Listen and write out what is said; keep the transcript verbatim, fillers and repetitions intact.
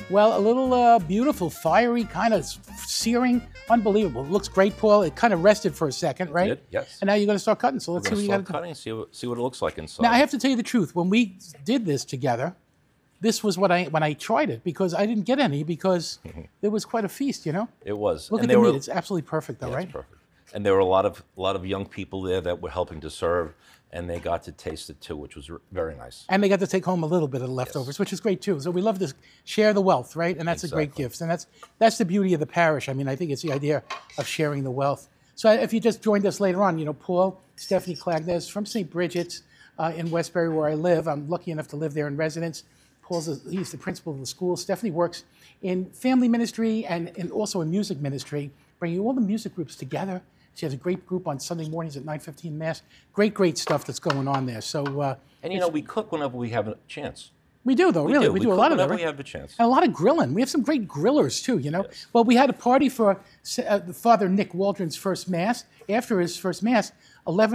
Well, a little uh, beautiful, fiery, kind of searing, unbelievable. It looks great, Paul. It kind of rested for a second, right? It did, yes. And now you're going to start cutting. So let's We're see going what to you got start to do. cutting, see what, see what it looks like inside. Now I have to tell you the truth. When we did this together, this was what I when I tried it because I didn't get any because it was quite a feast, you know. It was. Look And at they the were- meat; it's absolutely perfect, though, Yeah, right? it's perfect. And there were a lot of a lot of young people there that were helping to serve, and they got to taste it too, which was r- very nice. And they got to take home a little bit of the leftovers, which is great too. So we love to share the wealth, right? And that's a great Exactly. gift. And that's that's the beauty of the parish. I mean, I think it's the idea of sharing the wealth. So if you just joined us later on, you know, Paul, Stephanie Clagnez from Saint Bridget's uh, in Westbury, where I live. I'm lucky enough to live there in residence. Paul's a, he's the principal of the school. Stephanie works in family ministry and, and also in music ministry, bringing all the music groups together. She has a great group on Sunday mornings at nine fifteen Mass. Great, great stuff that's going on there. So uh, And you know, we cook whenever we have a chance. we do, though, We really. do. We, We do a cook lot of that, whenever right? we have a chance. And a lot of grilling. We have some great grillers, too, you know. Yes. Well, we had a party for uh, Father Nick Waldron's first Mass. After his first Mass, eleven